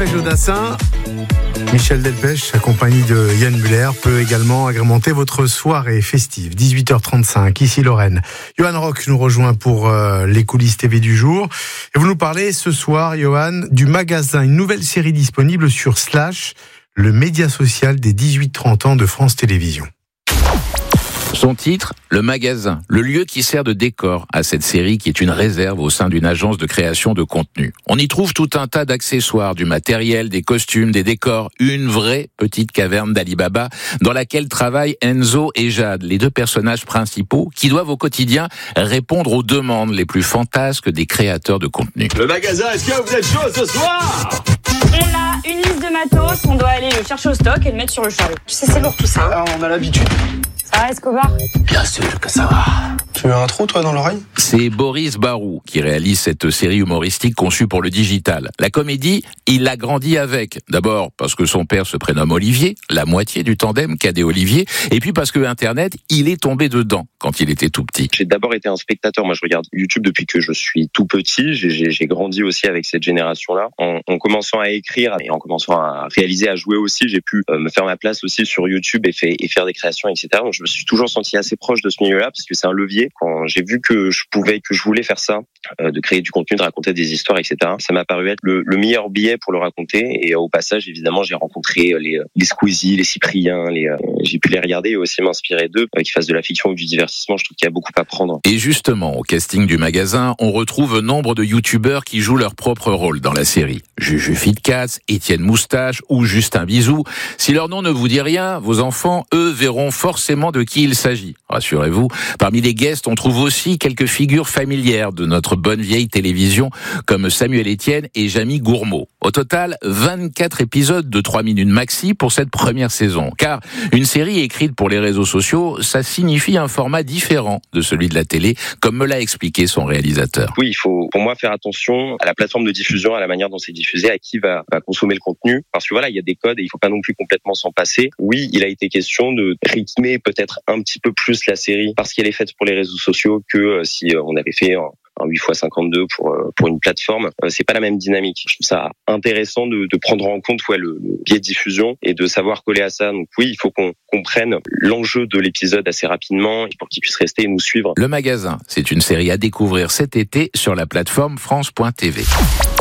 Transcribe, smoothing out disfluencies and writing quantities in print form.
Après Jodassin, Michel Delpech, accompagné de Yann Muller, peut également agrémenter votre soirée festive. 18h35, ici Lorraine. Johan Rock nous rejoint pour les coulisses TV du jour. Et vous nous parlez ce soir, Johan, du Magasin, une nouvelle série disponible sur Slash, le média social des 18-30 ans de France Télévisions. Son titre, Le Magasin, le lieu qui sert de décor à cette série qui est une réserve au sein d'une agence de création de contenu. On y trouve tout un tas d'accessoires, du matériel, des costumes, des décors, une vraie petite caverne d'Ali Baba dans laquelle travaillent Enzo et Jade, les deux personnages principaux qui doivent au quotidien répondre aux demandes les plus fantasques des créateurs de contenu. Le Magasin, est-ce que vous êtes chaud ce soir ? On a une liste de matos, on doit aller le chercher au stock et le mettre sur le chariot. Tu sais, c'est lourd tout ça. On a l'habitude. Ça va, Escobar ? Bien sûr que ça va. Tu as un trou, toi, dans l'oreille ? C'est Boris Barou qui réalise cette série humoristique conçue pour le digital. La comédie, il l'a grandi avec. D'abord parce que son père se prénomme Olivier, la moitié du tandem Cadet-Olivier, et puis parce que Internet, il est tombé dedans quand il était tout petit. J'ai d'abord été un spectateur. Moi, je regarde YouTube depuis que je suis tout petit. J'ai grandi aussi avec cette génération-là. En commençant à écrire et en commençant à réaliser, à jouer aussi, j'ai pu me faire ma place aussi sur YouTube et faire des créations, etc. Donc, je me suis toujours senti assez proche de ce milieu-là parce que c'est un levier. Quand j'ai vu que je voulais faire ça, de créer du contenu, de raconter des histoires, etc., ça m'a paru être le meilleur billet pour le raconter. Et au passage, évidemment, j'ai rencontré les Squeezie, les Cyprien, j'ai pu les regarder et aussi m'inspirer d'eux, qui fassent de la fiction ou du divertissement. Je trouve qu'il y a beaucoup à prendre. Et justement, au casting du Magasin, on retrouve nombre de youtubeurs qui jouent leur propre rôle dans la série. Juju Fitcats, Étienne Moustache ou Justin Bizou. Si leur nom ne vous dit rien, vos enfants, eux, verront forcément de qui il s'agit. Rassurez-vous, parmi les guests, on trouve aussi quelques figures familières de notre bonne vieille télévision, comme Samuel Etienne et Jamie Gourmaud. Au total, 24 épisodes de 3 minutes maxi pour cette première saison. Car une série écrite pour les réseaux sociaux, ça signifie un format différent de celui de la télé, comme me l'a expliqué son réalisateur. Oui, il faut, pour moi, faire attention à la plateforme de diffusion, à la manière dont c'est diffusé, à qui va consommer le contenu. Parce que voilà, il y a des codes et il faut pas non plus complètement s'en passer. Oui, il a été question de rythmer peut-être un petit peu plus la série parce qu'elle est faite pour les réseaux sociaux que si on avait fait un 8x52 pour une plateforme. C'est pas la même dynamique. Je trouve ça intéressant de prendre en compte le biais de diffusion et de savoir coller à ça. Donc oui, il faut qu'on comprenne l'enjeu de l'épisode assez rapidement pour qu'il puisse rester et nous suivre. Le Magasin, c'est une série à découvrir cet été sur la plateforme France.tv.